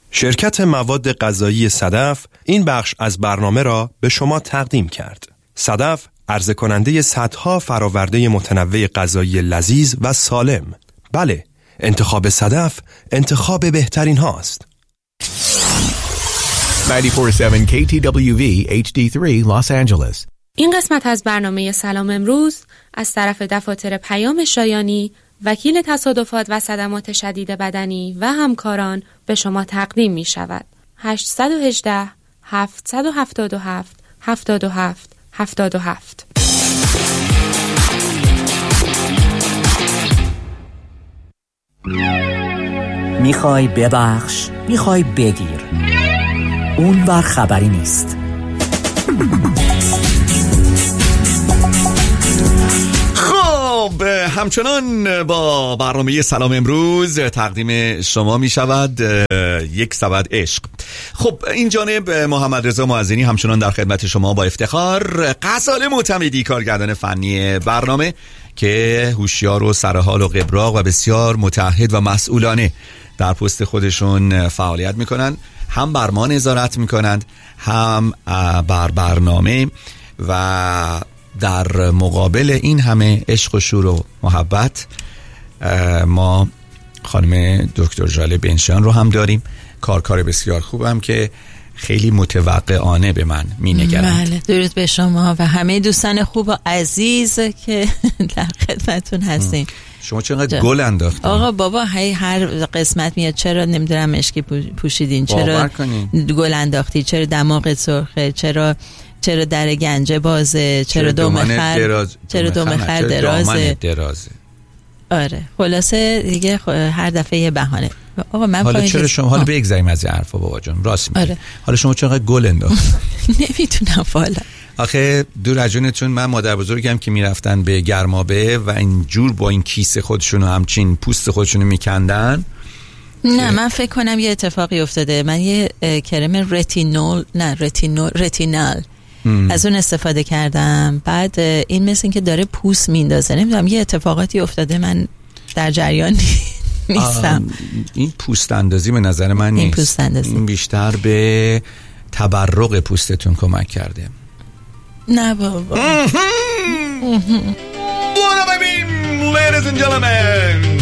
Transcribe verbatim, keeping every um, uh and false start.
شرکت مواد غذایی صدف این بخش از برنامه را به شما تقدیم کرد. صدف عرضه کننده صدها فراورده متنوع غذایی لذیذ و سالم. بله، انتخاب صدف انتخاب بهترین هاست. نود و چهار ممیز هفت کی تی دبلیو وی اچ دی سه Los Angeles. این قسمت از برنامه سلام امروز از طرف دفاتر پیام شایانی، وکیل تصادفات و صدمات شدید بدنی و همکاران به شما تقدیم می شود. هشت یک هشت هفت هفت هفت هفت هفت هفت هفت. میخوای ببخش، میخوای بگیر، اون بر خبری نیست. خب همچنان با برنامه سلام امروز تقدیم شما می شود یک سبد عشق. خب این جانب محمد رضا معزینی همچنان در خدمت شما با افتخار. غزاله معتمدی کارگردان فنی برنامه که هوشیار و سرحال و قبراق و بسیار متعهد و مسئولانه در پست خودشون فعالیت میکنن، هم بر ما نظارت میکنند، هم بر برنامه، و در مقابل این همه عشق و شور و محبت ما خانم دکتر ژاله بنشان رو هم داریم، کارکار بسیار خوبم که خیلی متوقعانه به من می نگرند. بله، درود به شما و همه دوستان خوب و عزیز که در خدمتون هستیم. شما چقدر گل انداختین آقا بابا، هی هر قسمت میاد چرا نمیدونم مشکی پوشیدین، چرا گل انداختی، چرا دماغت سرخه، چرا چرا در گنجه بازه، چرا دوم خر دراز، چرا دوم خر درازه. درازه آره، خلاصه دیگه هر دفعه یه بهانه. آقا من حالا چرا شما حالا بگذاریم از این حرفا بابا جان، راست میگی. آره. حالا شما چقدر گل انداخت نمیتونم والا. آخه دور از جونتون، من مادر بزرگم که میرفتن به گرمابه و اینجور با این کیسه خودشونو همچین پوست خودشونو میکندن. نه من فکر کنم یه اتفاقی افتاده. من یه کرم رتینول نه رتینول رتینال ام. از اون استفاده کردم، بعد این مثل این که داره پوست میندازه، نمیدونم یه اتفاقاتی افتاده، من در جریان نیستم. این پوست اندازی به نظر من نیست، این پوست اندازی این بیشتر به تبرق پوستتون کمک کرده. نه بابا. برو ببین ladies and gentlemen.